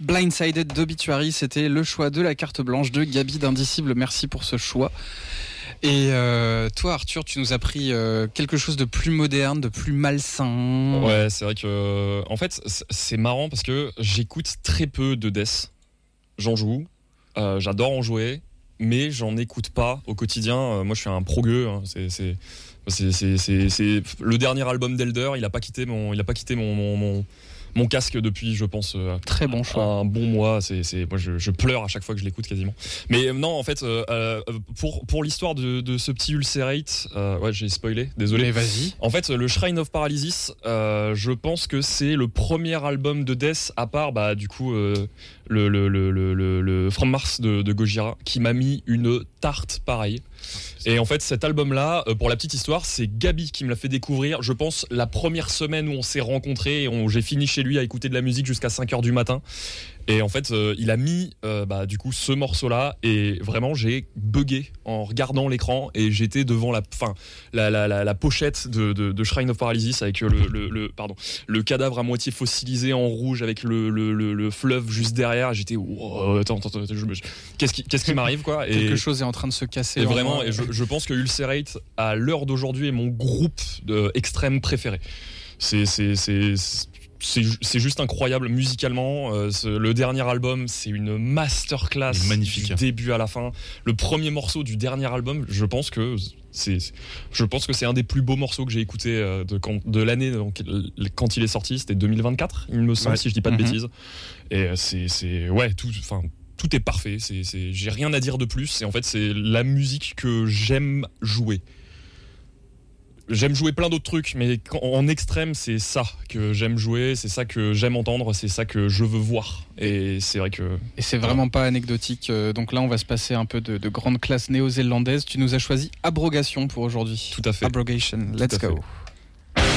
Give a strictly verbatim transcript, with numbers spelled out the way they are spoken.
Blindsided d'Obituary, c'était le choix de la carte blanche de Gaby d'Indicible. Merci pour ce choix. Et euh, toi, Arthur, tu nous as pris euh, quelque chose de plus moderne, de plus malsain. Ouais, c'est vrai que, en fait, c'est marrant parce que j'écoute très peu de death. J'en joue, euh, j'adore en jouer, mais j'en écoute pas au quotidien. Euh, moi, je suis un progueux. Hein. C'est, c'est, c'est, c'est, c'est, c'est le dernier album d'Elder. Il a pas quitté mon, il a pas quitté mon, mon, mon Mon casque depuis, je pense, euh, très bon choix. Un bon mois. C'est, c'est, moi, je, je pleure à chaque fois que je l'écoute quasiment. Mais non, en fait, euh, euh, pour pour l'histoire de, de ce petit Ulcerate, euh, ouais, j'ai spoilé, désolé. Mais vas-y. En fait, le Shrine of Paralysis, euh, je pense que c'est le premier album de Death à part, bah, du coup, euh, le, le, le, le, le, le From Mars de, de Gojira, qui m'a mis une tarte pareille. Et en fait, cet album-là, pour la petite histoire, c'est Gaby qui me l'a fait découvrir. Je pense la première semaine où on s'est rencontrés et on, j'ai fini chez lui à écouter de la musique jusqu'à cinq heures du matin. Et en fait, euh, il a mis euh, bah, du coup ce morceau-là et vraiment j'ai bugué en regardant l'écran et j'étais devant la, fin, la, la, la, la pochette de, de, de Shrine of Paralysis avec le, le, le, pardon, le cadavre à moitié fossilisé en rouge avec le, le, le, le fleuve juste derrière. J'étais oh, attends, attends, attends je, je, qu'est-ce qui, qu'est-ce qui m'arrive quoi. Et quelque chose est en train de se casser. Et vraiment, et je, je pense que Ulcerate à l'heure d'aujourd'hui est mon groupe de extrême préféré. C'est, c'est, c'est, c'est C'est, c'est juste incroyable musicalement. Euh, le dernier album, c'est une masterclass magnifique. Du début à la fin. Le premier morceau du dernier album, je pense que c'est, je pense que c'est un des plus beaux morceaux que j'ai écouté euh, de, de l'année donc, quand il est sorti. C'était deux mille vingt-quatre, il me semble, ouais. Si je dis pas de mm-hmm. bêtises. Et c'est, c'est ouais, tout, enfin. Tout est parfait. C'est, c'est, j'ai rien à dire de plus. Et en fait, c'est la musique que j'aime jouer. J'aime jouer plein d'autres trucs, mais en extrême, c'est ça que j'aime jouer, c'est ça que j'aime entendre, c'est ça que je veux voir. Et c'est vrai que... Et c'est vraiment pas anecdotique. Donc là, on va se passer un peu de, de grande classe néo-zélandaise. Tu nous as choisi Abrogation pour aujourd'hui. Tout à fait. Abrogation, let's go.